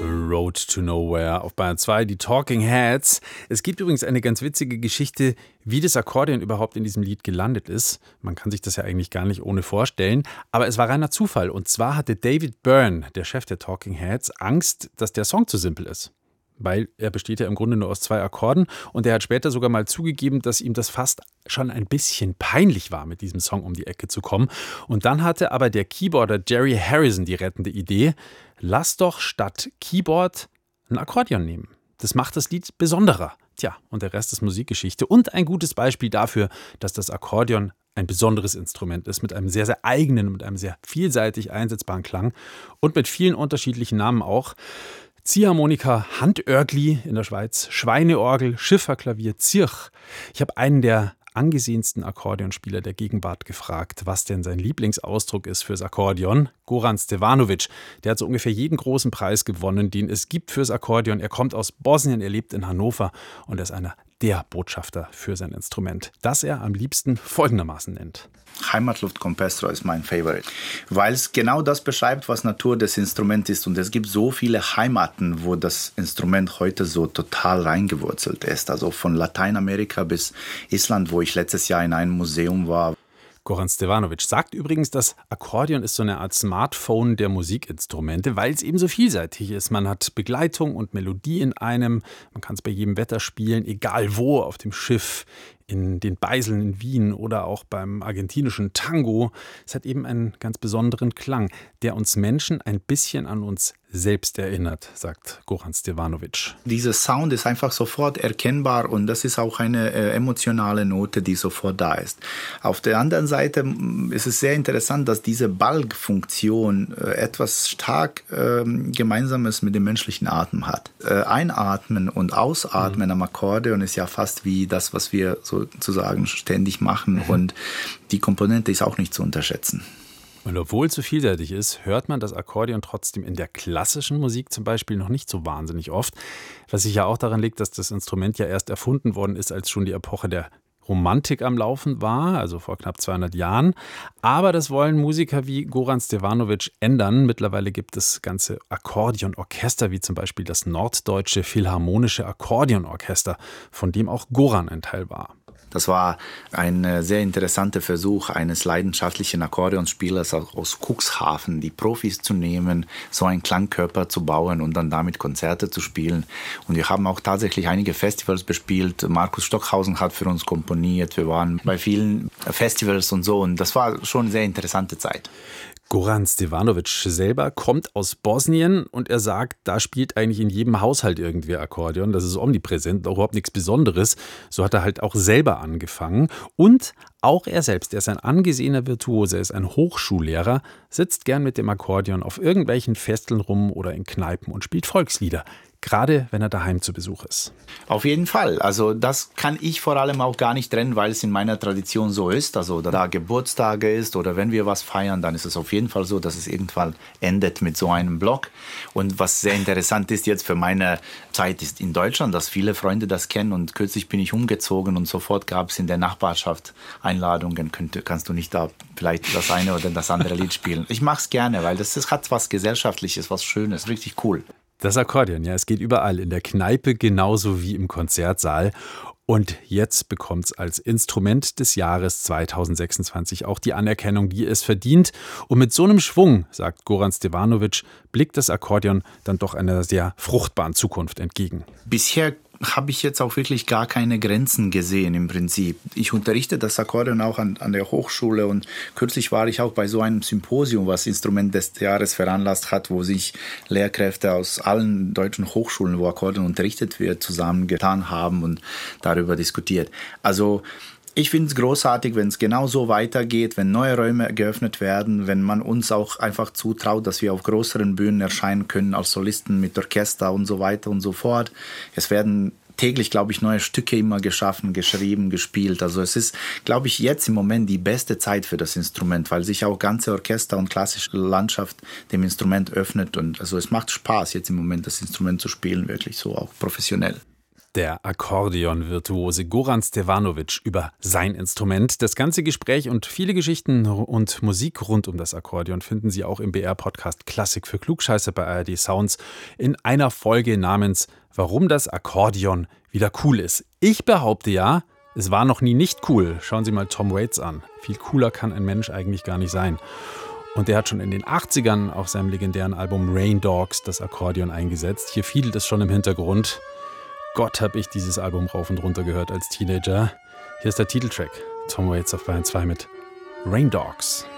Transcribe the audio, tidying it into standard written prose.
Road to Nowhere auf Bayern 2, die Talking Heads. Es gibt übrigens eine ganz witzige Geschichte, wie das Akkordeon überhaupt in diesem Lied gelandet ist. Man kann sich das ja eigentlich gar nicht ohne vorstellen, aber es war reiner Zufall. Und zwar hatte David Byrne, der Chef der Talking Heads, Angst, dass der Song zu simpel ist. Weil er besteht ja im Grunde nur aus 2 Akkorden und er hat später sogar mal zugegeben, dass ihm das fast schon ein bisschen peinlich war, mit diesem Song um die Ecke zu kommen. Und dann hatte aber der Keyboarder Jerry Harrison die rettende Idee, lass doch statt Keyboard ein Akkordeon nehmen. Das macht das Lied besonderer. Tja, und der Rest ist Musikgeschichte und ein gutes Beispiel dafür, dass das Akkordeon ein besonderes Instrument ist, mit einem sehr, sehr eigenen, mit einem sehr vielseitig einsetzbaren Klang und mit vielen unterschiedlichen Namen auch. Ziehharmonika, Handörgli in der Schweiz, Schweineorgel, Schifferklavier, Zirch. Ich habe einen der angesehensten Akkordeonspieler der Gegenwart gefragt, was denn sein Lieblingsausdruck ist fürs Akkordeon. Goran Stevanovic, der hat so ungefähr jeden großen Preis gewonnen, den es gibt fürs Akkordeon. Er kommt aus Bosnien, er lebt in Hannover und er ist einer der Botschafter für sein Instrument, das er am liebsten folgendermaßen nennt. Heimatluft Compestro ist mein Favorite, weil es genau das beschreibt, was Natur des Instruments ist. Und es gibt so viele Heimaten, wo das Instrument heute so total reingewurzelt ist. Also von Lateinamerika bis Island, wo ich letztes Jahr in einem Museum war. Goran Stevanovic sagt übrigens, das Akkordeon ist so eine Art Smartphone der Musikinstrumente, weil es eben so vielseitig ist. Man hat Begleitung und Melodie in einem, man kann es bei jedem Wetter spielen, egal wo, auf dem Schiff, in den Beiseln in Wien oder auch beim argentinischen Tango. Es hat eben einen ganz besonderen Klang, der uns Menschen ein bisschen an uns selbst erinnert, sagt Goran Stevanovic. Dieser Sound ist einfach sofort erkennbar und das ist auch eine emotionale Note, die sofort da ist. Auf der anderen Seite ist es sehr interessant, dass diese Balg-Funktion etwas stark Gemeinsames mit dem menschlichen Atem hat. Einatmen und Ausatmen am Akkordeon ist ja fast wie das, was wir sozusagen ständig machen und die Komponente ist auch nicht zu unterschätzen. Und obwohl es so vielseitig ist, hört man das Akkordeon trotzdem in der klassischen Musik zum Beispiel noch nicht so wahnsinnig oft. Was sich ja auch daran liegt, dass das Instrument ja erst erfunden worden ist, als schon die Epoche der Romantik am Laufen war, also vor knapp 200 Jahren. Aber das wollen Musiker wie Goran Stevanovic ändern. Mittlerweile gibt es ganze Akkordeonorchester, wie zum Beispiel das Norddeutsche Philharmonische Akkordeonorchester, von dem auch Goran ein Teil war. Das war ein sehr interessanter Versuch eines leidenschaftlichen Akkordeonspielers aus Cuxhaven, die Profis zu nehmen, so einen Klangkörper zu bauen und dann damit Konzerte zu spielen. Und wir haben auch tatsächlich einige Festivals bespielt. Markus Stockhausen hat für uns komponiert. Wir waren bei vielen Festivals und so. Und das war schon eine sehr interessante Zeit. Goran Stevanovic selber kommt aus Bosnien und er sagt, da spielt eigentlich in jedem Haushalt irgendwer Akkordeon. Das ist omnipräsent, auch überhaupt nichts Besonderes. So hat er halt auch selber angefangen. Und auch er selbst, er ist ein angesehener Virtuose, er ist ein Hochschullehrer, sitzt gern mit dem Akkordeon auf irgendwelchen Festeln rum oder in Kneipen und spielt Volkslieder. Gerade wenn er daheim zu Besuch ist. Auf jeden Fall. Also das kann ich vor allem auch gar nicht trennen, weil es in meiner Tradition so ist. Also da Geburtstage ist oder wenn wir was feiern, dann ist es auf jeden Fall so, dass es irgendwann endet mit so einem Block. Und was sehr interessant ist jetzt für meine Zeit ist in Deutschland, dass viele Freunde das kennen. Und kürzlich bin ich umgezogen und sofort gab es in der Nachbarschaft Einladungen. Kannst du nicht da vielleicht das eine oder das andere Lied spielen? Ich mache es gerne, weil das hat was Gesellschaftliches, was Schönes, richtig cool. Das Akkordeon, ja, es geht überall, in der Kneipe genauso wie im Konzertsaal. Und jetzt bekommt es als Instrument des Jahres 2026 auch die Anerkennung, die es verdient. Und mit so einem Schwung, sagt Goran Stevanovic, blickt das Akkordeon dann doch einer sehr fruchtbaren Zukunft entgegen. Bisher habe ich jetzt auch wirklich gar keine Grenzen gesehen im Prinzip. Ich unterrichte das Akkordeon auch an der Hochschule und kürzlich war ich auch bei so einem Symposium, was Instrument des Jahres veranlasst hat, wo sich Lehrkräfte aus allen deutschen Hochschulen, wo Akkordeon unterrichtet wird, zusammengetan haben und darüber diskutiert. Also ich finde es großartig, wenn es genau so weitergeht, wenn neue Räume geöffnet werden, wenn man uns auch einfach zutraut, dass wir auf größeren Bühnen erscheinen können als Solisten mit Orchester und so weiter und so fort. Es werden täglich, glaube ich, neue Stücke immer geschaffen, geschrieben, gespielt. Also es ist, glaube ich, jetzt im Moment die beste Zeit für das Instrument, weil sich auch ganze Orchester und klassische Landschaft dem Instrument öffnet. Und also es macht Spaß, jetzt im Moment das Instrument zu spielen, wirklich so auch professionell. Der Akkordeon-Virtuose Goran Stevanović über sein Instrument. Das ganze Gespräch und viele Geschichten und Musik rund um das Akkordeon finden Sie auch im BR-Podcast Klassik für Klugscheißer bei ARD Sounds in einer Folge namens Warum das Akkordeon wieder cool ist. Ich behaupte ja, es war noch nie nicht cool. Schauen Sie mal Tom Waits an. Viel cooler kann ein Mensch eigentlich gar nicht sein. Und der hat schon in den 80ern auf seinem legendären Album Rain Dogs das Akkordeon eingesetzt. Hier fiedelt es schon im Hintergrund. Gott, habe ich dieses Album rauf und runter gehört als Teenager. Hier ist der Titeltrack. Tom Waits auf Bayern 2 mit Rain Dogs.